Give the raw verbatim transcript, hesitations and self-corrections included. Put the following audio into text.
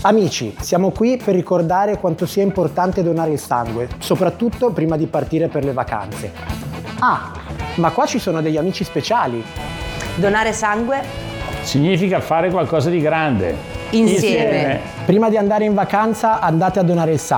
Amici, siamo qui per ricordare quanto sia importante donare il sangue, soprattutto prima di partire per le vacanze. Ah, ma qua ci sono degli amici speciali. Donare sangue significa fare qualcosa di grande. insieme. Prima di andare in vacanza andate a donare il sangue.